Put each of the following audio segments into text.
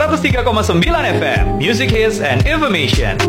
103,9 FM, Music Hits and Information.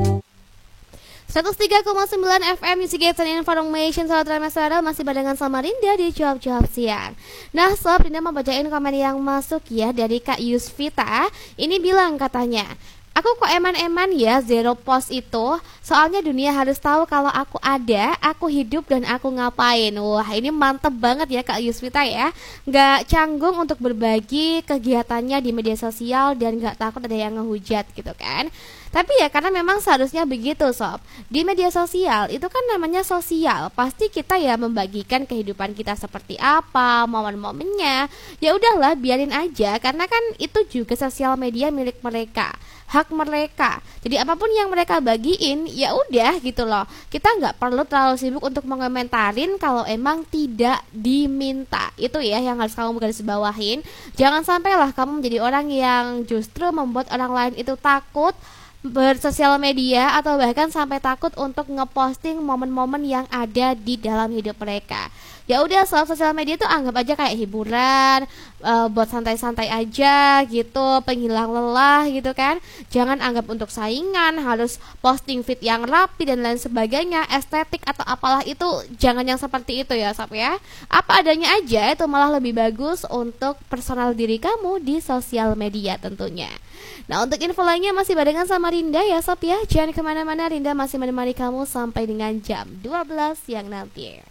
103,9 FM Music Hits and Information. Sahabat Ramesara, masih barengan sama Rinda di Jawab-Jawab Siang. Nah sob, Rinda mau bacain komen yang masuk ya dari Kak Yusvita. Ini bilang katanya, aku kok eman-eman ya zero post itu. Soalnya dunia harus tahu kalau aku ada, aku hidup dan aku ngapain. Wah ini mantep banget ya Kak Yusvita ya. Gak canggung untuk berbagi kegiatannya di media sosial dan gak takut ada yang ngehujat gitu kan. Tapi ya karena memang seharusnya begitu sob. Di media sosial itu kan namanya sosial. Pasti kita ya membagikan kehidupan kita seperti apa, momen-momennya. Ya udahlah biarin aja, karena kan itu juga sosial media milik mereka, hak mereka. Jadi apapun yang mereka bagiin ya udah gitu loh. Kita nggak perlu terlalu sibuk untuk mengomentarin kalau emang tidak diminta. Itu ya yang harus kamu garis bawahin. Jangan sampailah kamu menjadi orang yang justru membuat orang lain itu takut bersosial media atau bahkan sampai takut untuk ngeposting momen-momen yang ada di dalam hidup mereka. Ya udah, soal sosial media itu anggap aja kayak hiburan, buat santai-santai aja gitu, penghilang lelah gitu kan. Jangan anggap untuk saingan, harus posting feed yang rapi dan lain sebagainya, estetik atau apalah itu, jangan yang seperti itu ya sob ya. Apa adanya aja, itu malah lebih bagus untuk personal diri kamu di sosial media tentunya. Nah untuk info lainnya masih barengan sama Rinda ya sob ya. Jangan kemana-mana, Rinda masih menemani kamu sampai dengan jam 12 siang nanti.